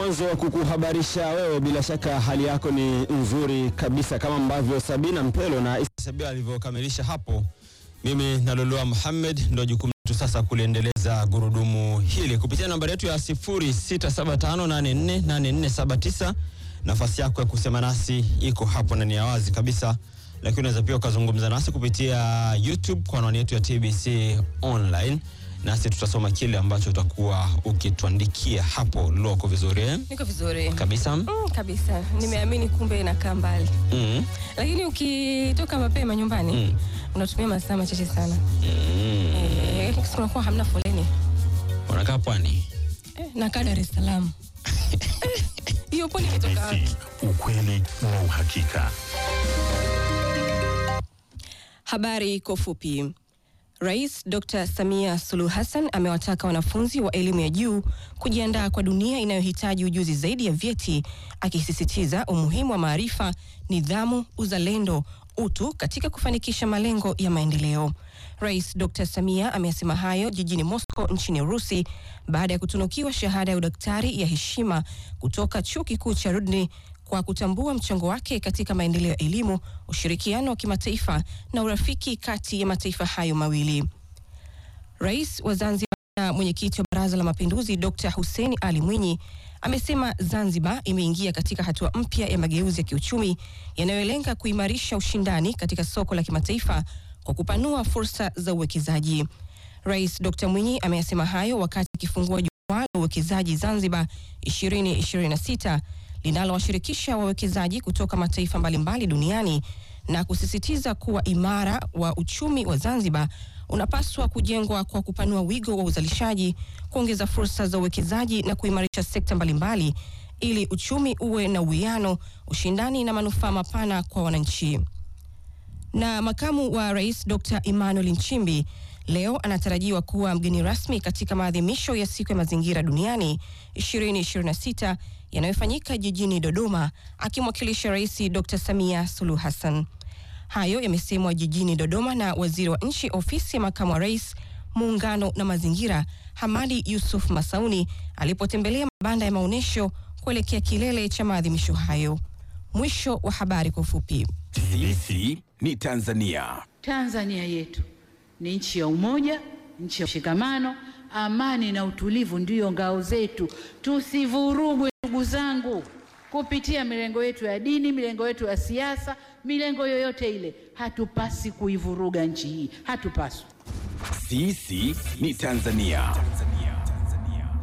mwanzo wa kukuhabarisha wewe, bila shaka hali yako ni nzuri kabisa kama ambavyo Sabina Mpelo na Isabel alivyokamilisha hapo. Mimi na Lolua Muhammad ndio jukumu letu sasa kuliendeleza gurudumu hili kupitia nambari yetu ya 0675848479. Nafasi yako ya kusema nasi iko hapo na ni wazi kabisa, lakini unaweza pia ukazungumza nasi kupitia YouTube kwa anwani yetu ya TBC Online. Nasi tutasoma kile ambacho utakuwa ukituandikia hapo. Loko vizuri eh? Niko vizuri Kabisa? Kabisa. Nimeamini kumbe inakaa mbali. Lakini ukitoka mapema nyumbani unatumia masaa machache sana. Kuna kwa hamna foleni. Unakaa pwani? Nakaa Dar es Salaam. Hiyo pwani kutoka ukweli na uhakika. Habari kwa ufupi. Rais Dr. Samia Suluhu Hassan amewataka wanafunzi wa elimu ya juu kujiandaa kwa dunia inayohitaji ujuzi zaidi ya vyeti, akisisitiza umuhimu wa maarifa, nidhamu, uzalendo, utu katika kufanikisha malengo ya maendeleo. Rais Dr. Samia amesema hayo jijini Moscow nchini Urusi baada ya kutunukiwa shahada ya udaktari ya heshima kutoka Chuo Kikuu cha Rudny kwa kutambua mchango wake katika maendeleo ya elimu, ushirikiano wa kimataifa na urafiki kati ya mataifa hayo mawili. Rais wa Zanzibar na mwenyekiti wa Baraza la Mapinduzi Dr. Hussein Ali Mwinyi amesema Zanzibar imeingia katika hatua mpya ya mageuzi ya kiuchumi yanayolenga kuimarisha ushindani katika soko la kimataifa kwa kupanua fursa za uwekezaji. Rais Dr. Mwinyi ameyasema hayo wakati akifungua jukwaa la uwekezaji Zanzibar 2026 linalowashirikisha wawekezaji kutoka mataifa mbalimbali duniani na kusisitiza kuwa imara wa uchumi wa Zanzibar unapaswa kujengwa kwa kupanua wigo wa uzalishaji, kuongeza fursa za uwekezaji na kuimarisha sekta mbalimbali ili uchumi uwe na uwiano, ushindani na manufaa mapana kwa wananchi. Na makamu wa rais Dr. Emmanuel Nchimbi leo anatarajiwa kuwa mgeni rasmi katika maadhimisho ya siku ya mazingira duniani 2026 yanayofanyika jijini Dodoma, akimwakilisha Rais Dr. Samia Suluhu Hassan. Hayo yamesemwa jijini Dodoma na waziri wa nchi ofisi ya makamu wa rais, muungano na mazingira, Hamadi Yusuf Masauni alipotembelea mabanda ya maonesho kuelekea kilele cha maadhimisho hayo. Mwisho wa habari kwa ufupi. TBC ni Tanzania. Tanzania yetu ni nchi ya umoja, nchi ya mshikamano, amani na utulivu ndiyo ngao zetu. Tusivurugwe ndugu zangu kupitia milengo yetu ya dini, milengo yetu ya siasa, milengo yoyote ile. Hatupasi kuivuruga nchi hii, hatupaswi. Sisi ni Tanzania.